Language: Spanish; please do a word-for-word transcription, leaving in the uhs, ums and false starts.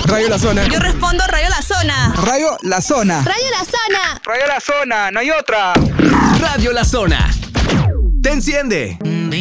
Radio La Zona. Yo respondo Radio La Zona. Radio La Zona. Radio La Zona. Radio La Zona, no hay otra. Radio La Zona. Te enciende.